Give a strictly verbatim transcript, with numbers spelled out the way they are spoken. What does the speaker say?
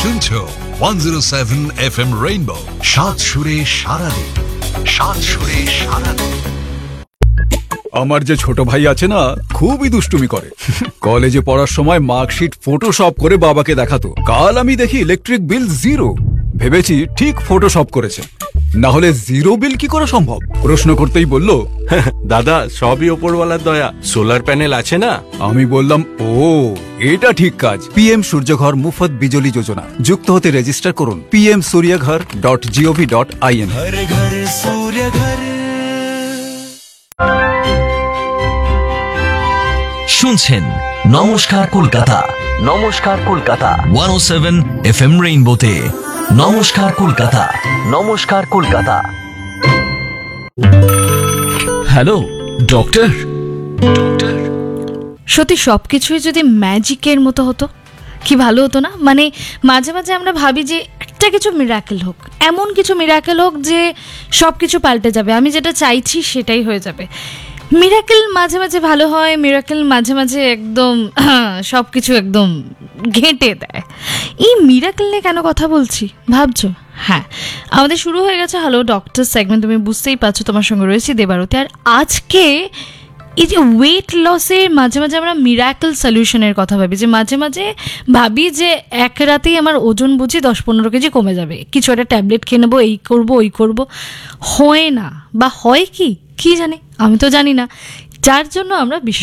শুনছো one zero seven F M rainbow, সাত সুরে সারাদিন, সাত সুরে সারাদিন। আমার যে ছোট ভাই আছে না, খুবই দুষ্টুমি করে। কলেজে পড়ার সময় মার্কশিট ফটোশপ করে বাবাকে দেখাতো। কাল আমি দেখি ইলেকট্রিক বিল জিরো। ভেবেছি ঠিক ফটোশপ করেছে, না হলে জিরো বিল কি করে সম্ভব? প্রশ্ন করতেই বলল, দাদা সবই ওপরওয়ালার দয়া, সোলার প্যানেল আছে না। আমি বললাম, ও এটা ঠিক কাজ। পিএম সূর্যঘর মুফত বিজলি যোজনা, যুক্ত হতে রেজিস্টার করুন PM সূর্যঘর dot gov dot in. শুনছেন নমস্কার কলকাতা, নমস্কার কলকাতা ওয়ান ও সেভেন এফ এম রেইনবোতে। নমস্কার কলকাতা, নমস্কার কলকাতা। Hello doctor. ডক্টর সত্যি সবকিছুই যদি ম্যাজিকের মতো হতো কি ভালো হতো না? মানে মাঝে মাঝে আমরা ভাবি যে একটা কিছু মিরাকেল হোক, এমন কিছু মিরাকেল হোক যে সব কিছু পাল্টে যাবে, আমি যেটা চাইছি সেটাই হয়ে যাবে। মিরাকেল মাঝে মাঝে ভালো হয়, মিরাকেল মাঝে মাঝে একদম সব কিছু একদম ঘেঁটে দেয়। এই মিরাকেল নিয়ে কেন কথা বলছি ভাবছো? হ্যাঁ, আমাদের শুরু হয়ে গেছে হ্যালো ডক্টর সেগমেন্ট। তুমি বুঝতেই পারছো, তোমার সঙ্গে রয়েছি দেবারতী। আর আজকে এই যে ওয়েট লসের মাঝে মাঝে আমরা মিরাকেল সলিউশনের কথা ভাবি, যে মাঝে মাঝে ভাবি যে এক রাতেই আমার ওজন বুঝি দশ পনেরো কেজি কমে যাবে, কিছু একটা ট্যাবলেট খেয়ে নেবো, এই করবো ওই করবো। হয় না, বা হয় কি কি জানি, আমি তো জানি না। যার জন্য আমরা বিশেষ